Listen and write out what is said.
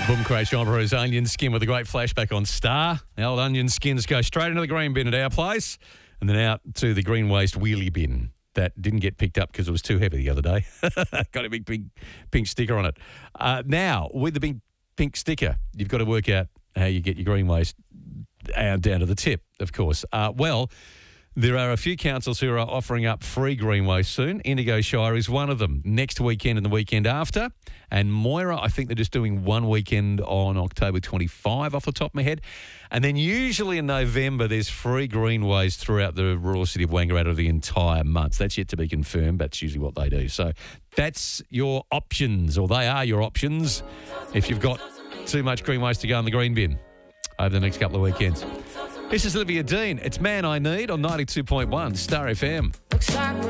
Boom Crash Opera's onion skin with a great flashback on Star. The old onion skins go straight into the green bin at our place and then out to the green waste wheelie bin. That didn't get picked up because it was too heavy the other day. Got a big pink sticker on it. Now, with the big pink sticker, you've got to work out how you get your green waste down to the tip, of course. There are a few councils who are offering up free green waste soon. Indigo Shire is one of them. Next weekend and the weekend after. And Moira, I think they're just doing one weekend on October 25 off the top of my head. And then usually in November, there's free green waste throughout the rural city of Wangaratta the entire month. That's yet to be confirmed. That's usually what they do. So that's your options, or they are your options, if you've got too much green waste to go in the green bin over the next couple of weekends. This is Olivia Dean. It's Man I Need on 92.1 Star FM.